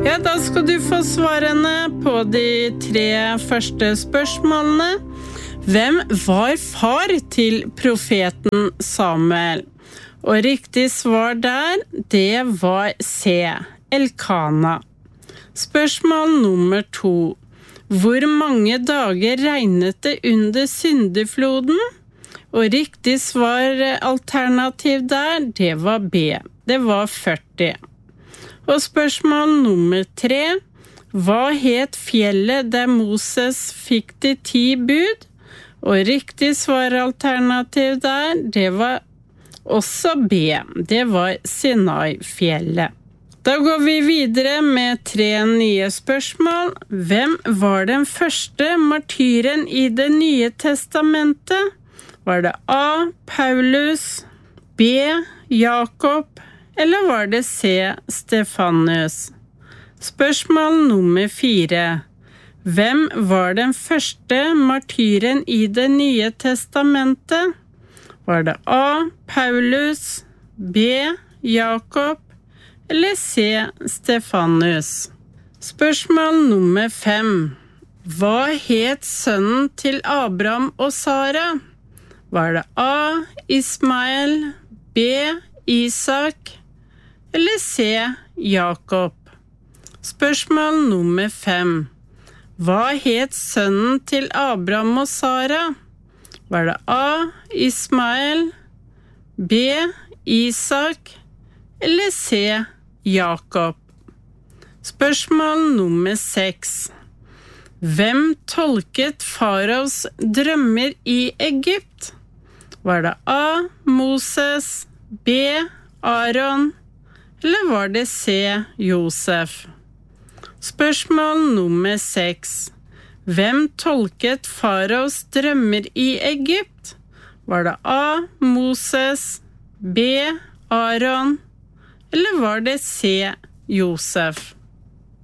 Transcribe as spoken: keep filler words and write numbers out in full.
Ja, da skal du få svarene på de tre første spørsmålene. Hvem var far til profeten Samuel? Og riktig svar der, det var C, Elkana. Spørsmål nummer to. Hvor mange dager regnet det under syndefloden? Og riktig svar alternativ der, det var B. Det var førti. Og spørsmål nummer tre. Hva het fjellet der Moses fikk de ti bud? Og riktig svar alternativ der, det var også B. Det var Sinai-fjellet. Da går vi videre med tre nye spørsmål. Hvem var den første martyren i det nye testamentet? Var det A, Paulus, B, Jakob, eller var det C, Stefanus? Spørsmål nummer fire. Hvem var den første martyren i det nye testamentet? Var det A, Paulus, B, Jakob, eller C, Stefanus? Spørsmål nummer fem. Hva het sønnen til Abraham og Sara? Var det A, Ismael, B, Isak, eller C, Jakob? Spørsmål nummer fem. Hva het sønnen til Abraham og Sara? Var det A, Ismael, B, Isak, eller C, Jakob? Spørsmål nummer seks. Hvem tolket faraos drømmer i Egypt? Var det A, Moses, B, Aaron, eller var det C, Josef? Spørsmål nummer seks. Hvem tolket faraos drømmer i Egypt? Var det A, Moses, B, Aaron, eller var det C, Josef?